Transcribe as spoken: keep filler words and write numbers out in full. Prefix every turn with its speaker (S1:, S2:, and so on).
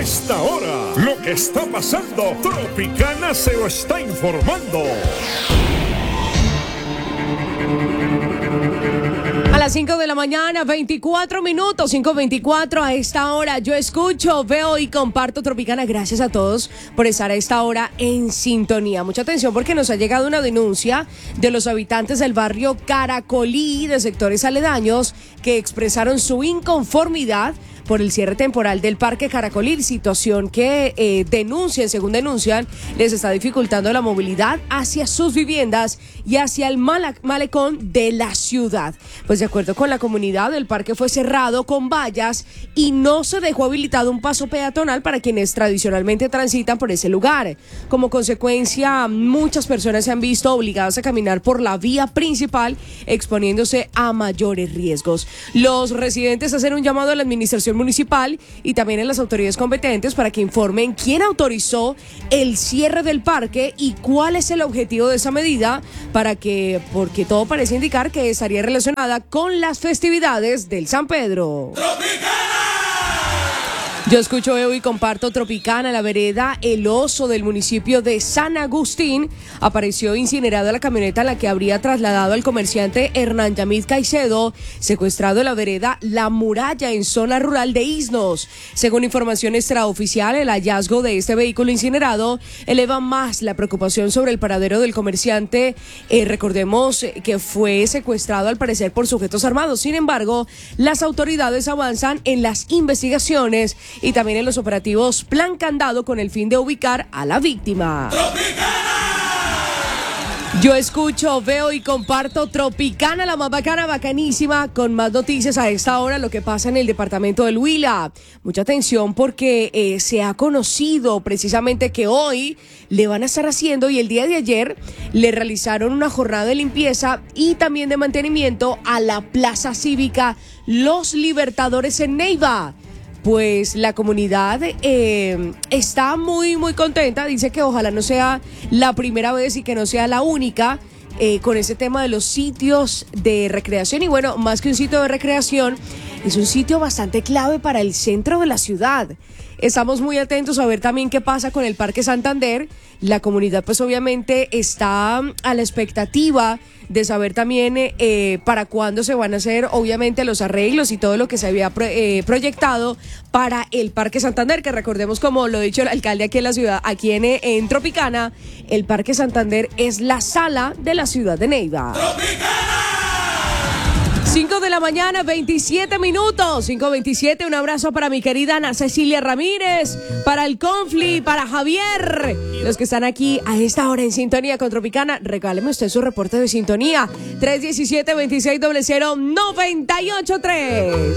S1: esta hora, lo que está pasando, Tropicana se lo está informando.
S2: A las cinco de la mañana, veinticuatro minutos, cinco veinticuatro a esta hora. Yo escucho, veo y comparto Tropicana. Gracias a todos por estar a esta hora en sintonía. Mucha atención porque nos ha llegado una denuncia de los habitantes del barrio Caracolí de sectores aledaños que expresaron su inconformidad por el cierre temporal del Parque Caracolí, situación que eh, denuncian, según denuncian, les está dificultando la movilidad hacia sus viviendas y hacia el mala- malecón de la ciudad. Pues de acuerdo con la comunidad, el parque fue cerrado con vallas y no se dejó habilitado un paso peatonal para quienes tradicionalmente transitan por ese lugar. Como consecuencia, muchas personas se han visto obligadas a caminar por la vía principal, exponiéndose a mayores riesgos. Los residentes hacen un llamado a la administración municipal y también a las autoridades competentes para que informen quién autorizó el cierre del parque y cuál es el objetivo de esa medida, para que, porque todo parece indicar que estaría relacionada con las festividades del San Pedro. Yo escucho, veo y comparto Tropicana. La vereda El Oso del municipio de San Agustín apareció incinerada la camioneta en la que habría trasladado al comerciante Hernán Yamid Caicedo, secuestrado en la vereda La Muralla en zona rural de Isnos. Según información extraoficial, el hallazgo de este vehículo incinerado eleva más la preocupación sobre el paradero del comerciante. Eh, recordemos que fue secuestrado al parecer por sujetos armados. Sin embargo, las autoridades avanzan en las investigaciones y también en los operativos Plan Candado con el fin de ubicar a la víctima. Yo escucho, veo y comparto Tropicana, la más bacana, bacanísima, con más noticias a esta hora, lo que pasa en el departamento del Huila. Mucha atención porque eh, se ha conocido precisamente que hoy le van a estar haciendo, y el día de ayer le realizaron una jornada de limpieza y también de mantenimiento a la Plaza Cívica Los Libertadores en Neiva. Pues la comunidad eh, está muy, muy contenta. Dice que ojalá no sea la primera vez y que no sea la única eh, con ese tema de los sitios de recreación. Y bueno, más que un sitio de recreación, es un sitio bastante clave para el centro de la ciudad. Estamos muy atentos a ver también qué pasa con el Parque Santander. La comunidad pues obviamente está a la expectativa de saber también eh, para cuándo se van a hacer obviamente los arreglos y todo lo que se había pro, eh, proyectado para el Parque Santander, que recordemos, como lo ha dicho el alcalde aquí en la ciudad, aquí en, en Tropicana, el Parque Santander es la sala de la ciudad de Neiva. cinco de la mañana, veintisiete minutos, cinco veintisiete, un abrazo para mi querida Ana Cecilia Ramírez, para el Confli, para Javier, los que están aquí a esta hora en sintonía con Tropicana. Regáleme usted su reporte de sintonía, tres uno siete, dos seis cero cero, nueve ocho tres.